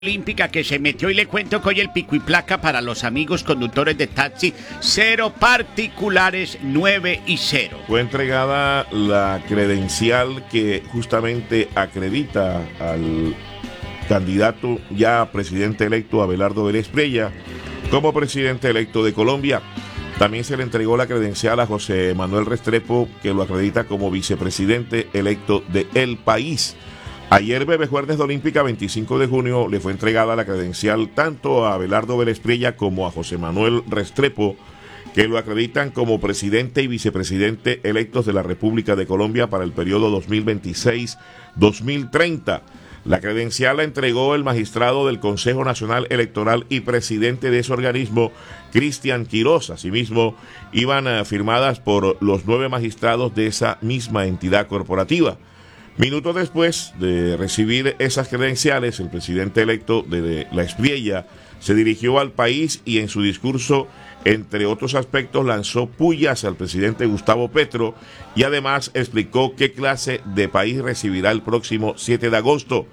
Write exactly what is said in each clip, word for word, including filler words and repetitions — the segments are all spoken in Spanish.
Olímpica que se metió y le cuento que hoy el pico y placa para los amigos conductores de taxi, cero particulares, nueve y cero. Fue entregada la credencial que justamente acredita al candidato ya presidente electo Abelardo Vélez Prella como presidente electo de Colombia. También se le entregó la credencial a José Manuel Restrepo, que lo acredita como vicepresidente electo de El País. Ayer, Bebejuernes de Olímpica, veinticinco de junio, le fue entregada la credencial tanto a Abelardo Vélez Prella como a José Manuel Restrepo, que lo acreditan como presidente y vicepresidente electos de la República de Colombia para el periodo dos mil veintiséis a dos mil treinta. La credencial la entregó el magistrado del Consejo Nacional Electoral y presidente de ese organismo, Cristian Quiroz. Asimismo, iban uh, firmadas por los nueve magistrados de esa misma entidad corporativa. Minutos después de recibir esas credenciales, el presidente electo de la Espriella se dirigió al país y en su discurso, entre otros aspectos, lanzó pullas al presidente Gustavo Petro y además explicó qué clase de país recibirá el próximo siete de agosto.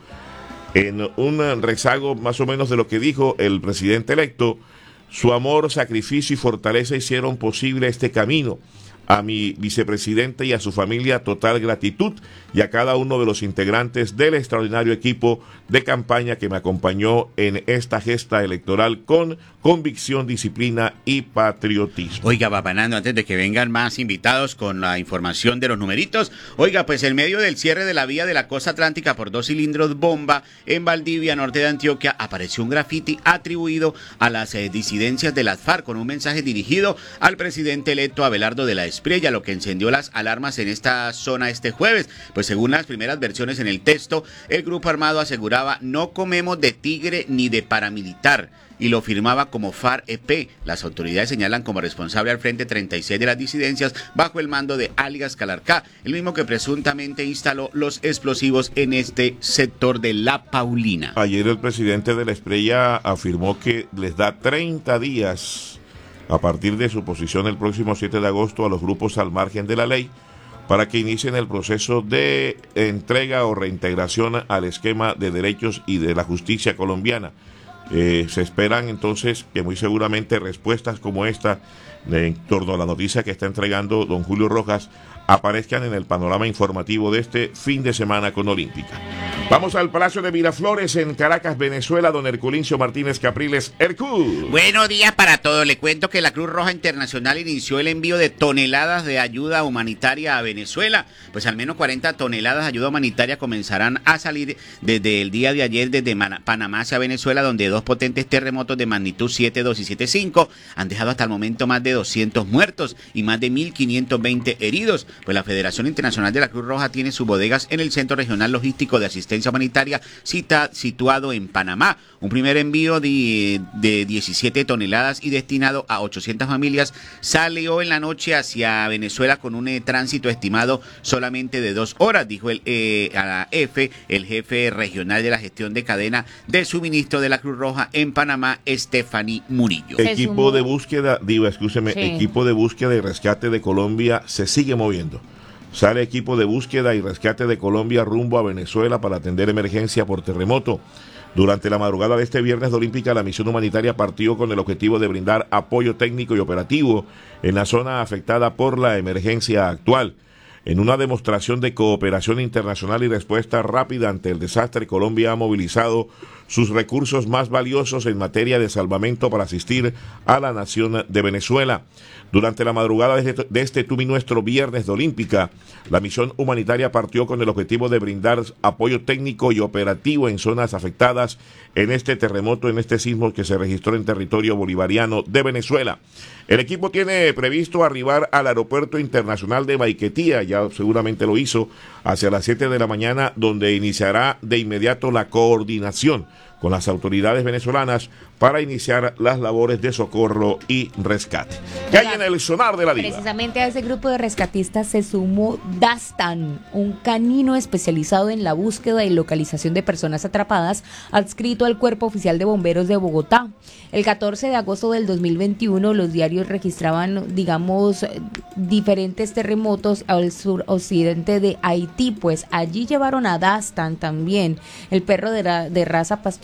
En un rezago más o menos de lo que dijo el presidente electo, su amor, sacrificio y fortaleza hicieron posible este camino. A mi vicepresidente y a su familia, total gratitud, y a cada uno de los integrantes del extraordinario equipo de campaña que me acompañó en esta gesta electoral con convicción, disciplina y patriotismo. Oiga, Babanando, antes de que vengan más invitados con la información de los numeritos, oiga, pues en medio del cierre de la vía de la costa atlántica por dos cilindros bomba en Valdivia, norte de Antioquia, apareció un grafiti atribuido a las eh, disidencias de las FARC con un mensaje dirigido al presidente electo Abelardo de la Espriella, lo que encendió las alarmas en esta zona este jueves. Pues según las primeras versiones en el texto, el grupo armado aseguraba: no comemos de tigre ni de paramilitar, y lo firmaba como FARC-E P. Las autoridades señalan como responsable al Frente treinta y seis de las disidencias bajo el mando de Alias Calarcá, el mismo que presuntamente instaló los explosivos en este sector de La Paulina. Ayer el presidente de la Espriella afirmó que les da treinta días a partir de su posición el próximo siete de agosto a los grupos al margen de la ley para que inicien el proceso de entrega o reintegración al esquema de derechos y de la justicia colombiana. Eh, se esperan entonces que muy seguramente respuestas como esta en torno a la noticia que está entregando don Julio Rojas aparezcan en el panorama informativo de este fin de semana con Olímpica. Vamos al Palacio de Miraflores en Caracas, Venezuela, don Herculincio Martínez Capriles. Hercul. Buenos días para todos. Le cuento que la Cruz Roja Internacional inició el envío de toneladas de ayuda humanitaria a Venezuela. Pues al menos cuarenta toneladas de ayuda humanitaria comenzarán a salir desde el día de ayer desde Panamá hacia Venezuela, donde dos potentes terremotos de magnitud siete punto dos y siete punto cinco han dejado hasta el momento más de doscientos muertos y más de mil quinientos veinte heridos. Pues la Federación Internacional de la Cruz Roja tiene sus bodegas en el Centro Regional Logístico de Asistencia Humanitaria cita, situado en Panamá. Un primer envío de, de diecisiete toneladas y destinado a ochocientas familias salió en la noche hacia Venezuela con un eh, tránsito estimado solamente de dos horas, dijo el, eh, a la F el jefe regional de la gestión de cadena de suministro de la Cruz Roja en Panamá, Stephanie Murillo. Equipo de búsqueda, digo, escúcheme, sí. equipo de búsqueda y rescate de Colombia se sigue moviendo. Sale equipo de búsqueda y rescate de Colombia rumbo a Venezuela para atender emergencia por terremoto. Durante la madrugada de este viernes de Olímpica, la misión humanitaria partió con el objetivo de brindar apoyo técnico y operativo en la zona afectada por la emergencia actual. En una demostración de cooperación internacional y respuesta rápida ante el desastre, Colombia ha movilizado sus recursos más valiosos en materia de salvamento para asistir a la nación de Venezuela. Durante la madrugada de este, de este tu y nuestro viernes de Olímpica, la misión humanitaria partió con el objetivo de brindar apoyo técnico y operativo en zonas afectadas en este terremoto, en este sismo que se registró en territorio bolivariano de Venezuela. El equipo tiene previsto arribar al Aeropuerto Internacional de Maiquetía, ya seguramente lo hizo, hacia las siete de la mañana, donde iniciará de inmediato la coordinación con las autoridades venezolanas para iniciar las labores de socorro y rescate. ¿Qué hay en el sonar de la diva? Precisamente a ese grupo de rescatistas se sumó Dastan, un canino especializado en la búsqueda y localización de personas atrapadas, adscrito al Cuerpo Oficial de Bomberos de Bogotá. El catorce de agosto del dos mil veintiuno, los diarios registraban, digamos, diferentes terremotos al suroccidente de Haití, pues allí llevaron a Dastan también, el perro de, ra- de raza pastor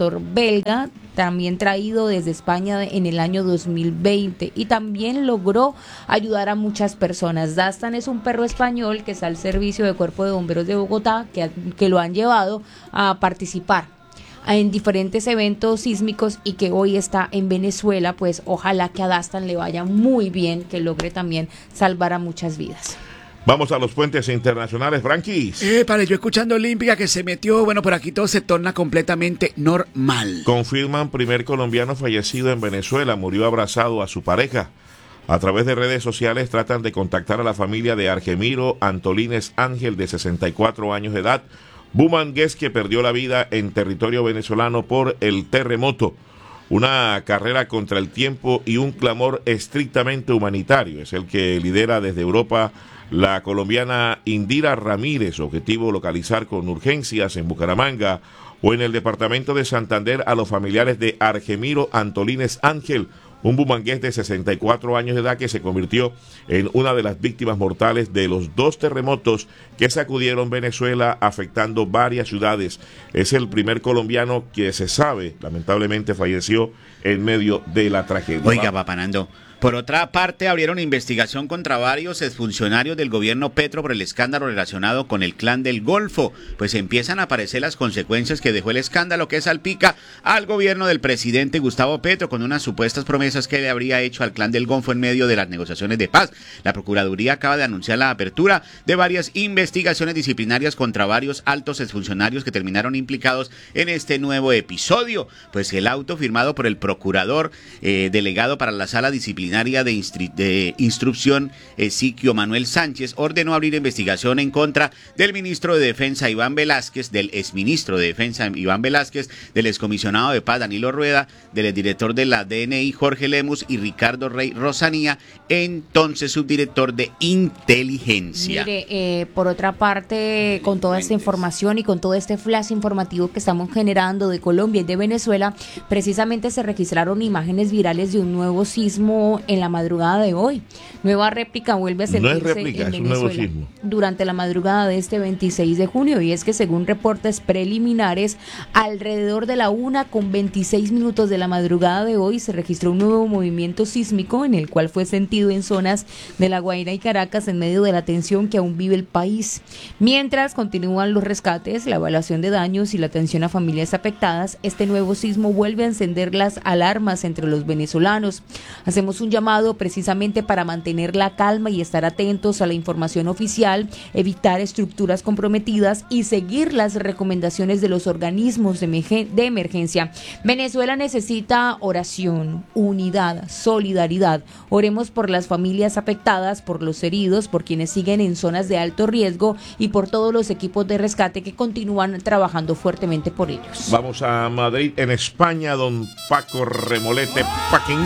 pastor belga, también traído desde España en el año dos mil veinte, y también logró ayudar a muchas personas. Dastan es un perro español que está al servicio del Cuerpo de Bomberos de Bogotá, que, que lo han llevado a participar en diferentes eventos sísmicos y que hoy está en Venezuela. Pues ojalá que a Dastan le vaya muy bien, que logre también salvar a muchas vidas. Vamos a los puentes internacionales, Franquis. Eh, para yo escuchando Olímpica que se metió, bueno, por aquí todo se torna completamente normal. Confirman primer colombiano fallecido en Venezuela, murió abrazado a su pareja. A través de redes sociales tratan de contactar a la familia de Argemiro Antolínez Ángel, de sesenta y cuatro años de edad, bumangués, que perdió la vida en territorio venezolano por el terremoto. Una carrera contra el tiempo y un clamor estrictamente humanitario es el que lidera desde Europa la colombiana Indira Ramírez. Objetivo: localizar con urgencias en Bucaramanga o en el departamento de Santander a los familiares de Argemiro Antolínez Ángel, un bumangués de sesenta y cuatro años de edad que se convirtió en una de las víctimas mortales de los dos terremotos que sacudieron Venezuela, afectando varias ciudades. Es el primer colombiano que se sabe, lamentablemente, falleció en medio de la tragedia. Oiga, Papanando. Por otra parte, abrieron investigación contra varios exfuncionarios del gobierno Petro por el escándalo relacionado con el Clan del Golfo. Pues empiezan a aparecer las consecuencias que dejó el escándalo, que salpica al gobierno del presidente Gustavo Petro con unas supuestas promesas que le habría hecho al Clan del Golfo en medio de las negociaciones de paz. La Procuraduría acaba de anunciar la apertura de varias investigaciones disciplinarias contra varios altos exfuncionarios que terminaron implicados en este nuevo episodio. Pues el auto firmado por el procurador eh, delegado para la sala disciplinaria de, instru de instrucción, Ezequiel Manuel Sánchez, ordenó abrir investigación en contra del ministro de Defensa Iván Velásquez, del exministro de Defensa Iván Velásquez, del excomisionado de paz Danilo Rueda, del exdirector de la D N I Jorge Lemus y Ricardo Rey Rosanía, entonces subdirector de inteligencia. Mire, eh, por otra parte, con toda esta información y con todo este flash informativo que estamos generando de Colombia y de Venezuela, precisamente se registraron imágenes virales de un nuevo sismo en la madrugada de hoy. Nueva réplica vuelve a sentirse no es réplica, en es un nuevo Venezuela sismo durante la madrugada de este veintiséis de junio, y es que según reportes preliminares, alrededor de la una con veintiséis minutos de la madrugada de hoy se registró un nuevo movimiento sísmico, en el cual fue sentido en zonas de La Guaira y Caracas en medio de la tensión que aún vive el país. Mientras continúan los rescates, la evaluación de daños y la atención a familias afectadas, este nuevo sismo vuelve a encender las alarmas entre los venezolanos. Hacemos un llamado precisamente para mantener la calma y estar atentos a la información oficial, evitar estructuras comprometidas y seguir las recomendaciones de los organismos de, de emergencia. Venezuela necesita oración, unidad, solidaridad. Oremos por las familias afectadas, por los heridos, por quienes siguen en zonas de alto riesgo y por todos los equipos de rescate que continúan trabajando fuertemente por ellos. Vamos a Madrid, en España, don Paco Remolete Paquín.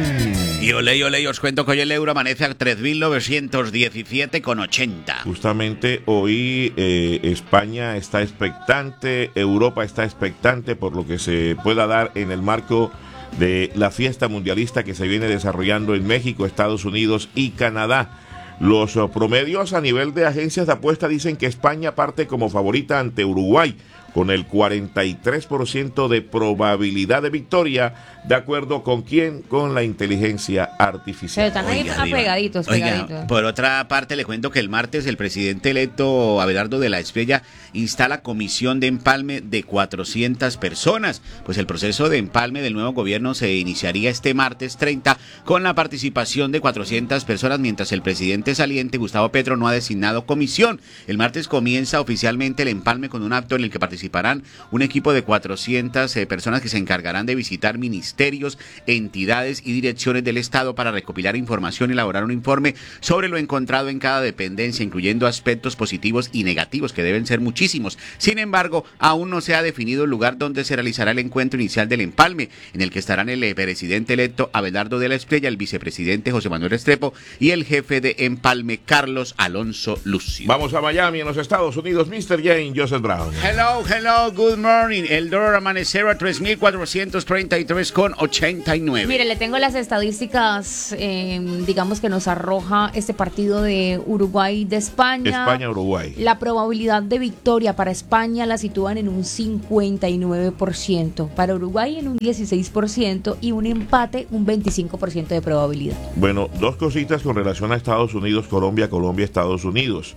Y ole, y ole, y os cuento que hoy el euro amanece a tres mil novecientos diecisiete con ochenta. Justamente hoy eh, España está expectante, Europa está expectante por lo que se pueda dar en el marco de la fiesta mundialista que se viene desarrollando en México, Estados Unidos y Canadá. Los uh, promedios a nivel de agencias de apuesta dicen que España parte como favorita ante Uruguay, con el cuarenta y tres por ciento de probabilidad de victoria, de acuerdo con quién, con la inteligencia artificial. Pero están ahí Oiga, pegaditos, Oiga, pegaditos. Por otra parte, le cuento que el martes el presidente electo Abelardo de la Espriella instala comisión de empalme de cuatrocientas personas. Pues el proceso de empalme del nuevo gobierno se iniciaría este martes treinta con la participación de cuatrocientas personas, mientras el presidente saliente Gustavo Petro no ha designado comisión. El martes comienza oficialmente el empalme con un acto en el que participarán un equipo de cuatrocientas eh, personas que se encargarán de visitar ministerios, entidades y direcciones del Estado para recopilar información y elaborar un informe sobre lo encontrado en cada dependencia, incluyendo aspectos positivos y negativos, que deben ser muchísimos. Sin embargo, aún no se ha definido el lugar donde se realizará el encuentro inicial del empalme, en el que estarán el eh, presidente electo Abelardo de la Espriella, el vicepresidente José Manuel Restrepo y el jefe de empalme Carlos Alonso Lucio. Vamos a Miami, en los Estados Unidos, mister Jane Joseph Brown. Hello, hello, good morning. El dólar amaneció a tres mil cuatrocientos treinta y tres con ochenta y nueve. Mire, le tengo las estadísticas, eh, digamos que nos arroja este partido de Uruguay de España. España-Uruguay. La probabilidad de victoria para España la sitúan en un cincuenta y nueve por ciento, para Uruguay en un dieciséis por ciento y un empate un veinticinco por ciento de probabilidad. Bueno, dos cositas con relación a Estados Unidos, Colombia, Colombia, Estados Unidos.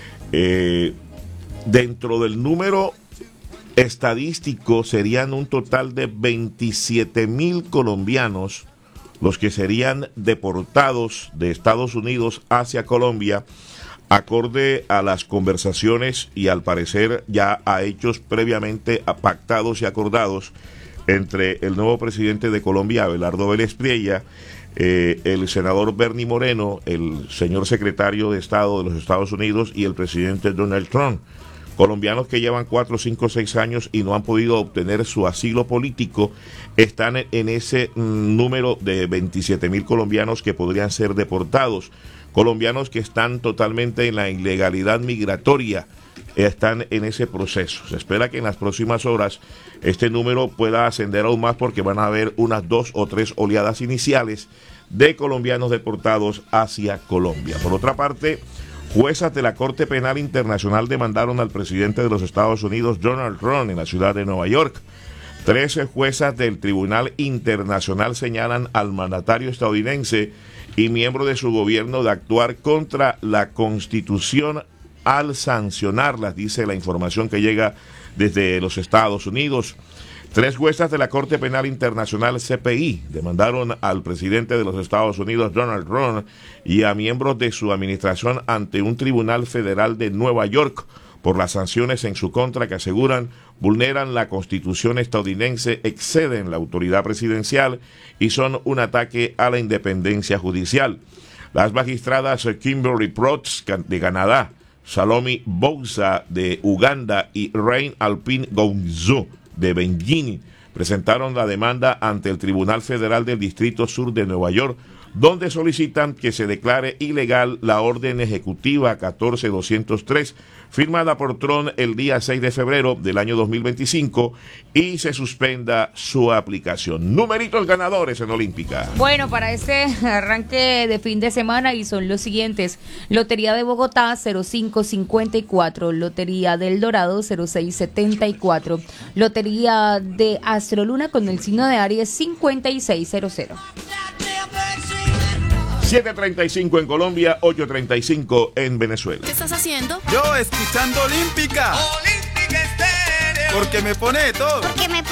Eh, dentro del número estadístico serían un total de veintisiete mil colombianos los que serían deportados de Estados Unidos hacia Colombia, acorde a las conversaciones y al parecer ya a hechos previamente pactados y acordados entre el nuevo presidente de Colombia, Abelardo Vélez Priella, eh, el senador Bernie Moreno, el señor secretario de Estado de los Estados Unidos y el presidente Donald Trump. Colombianos que llevan cuatro, cinco, seis años y no han podido obtener su asilo político están en ese mm, número de veintisiete mil colombianos que podrían ser deportados. Colombianos que están totalmente en la ilegalidad migratoria están en ese proceso. Se espera que en las próximas horas este número pueda ascender aún más porque van a haber unas dos o tres oleadas iniciales de colombianos deportados hacia Colombia. Por otra parte, juezas de la Corte Penal Internacional demandaron al presidente de los Estados Unidos, Donald Trump, en la ciudad de Nueva York. Trece juezas del Tribunal Internacional señalan al mandatario estadounidense y miembro de su gobierno de actuar contra la Constitución al sancionarlas, dice la información que llega desde los Estados Unidos. Tres juezas de la Corte Penal Internacional C P I demandaron al presidente de los Estados Unidos, Donald Trump, y a miembros de su administración ante un tribunal federal de Nueva York por las sanciones en su contra que aseguran vulneran la Constitución estadounidense, exceden la autoridad presidencial y son un ataque a la independencia judicial. Las magistradas Kimberly Protz de Canadá, Salome Bouza de Uganda y Rein Alpin Gonzo de Beijing presentaron la demanda ante el Tribunal Federal del Distrito Sur de Nueva York, donde solicitan que se declare ilegal la orden ejecutiva catorce doscientos tres firmada por Trump el día seis de febrero del año dos mil veinticinco y se suspenda su aplicación. Numeritos ganadores en Olímpica. Bueno, para este arranque de fin de semana y son los siguientes: Lotería de Bogotá cero cinco cincuenta y cuatro, Lotería del Dorado cero seis setenta y cuatro, Lotería de Astroluna con el signo de Aries cincuenta y seis cero cero. siete treinta y cinco en Colombia, ocho treinta y cinco en Venezuela. ¿Qué estás haciendo? Yo escuchando Olímpica. Olímpica Estéreo. Porque me pone de todo. Porque me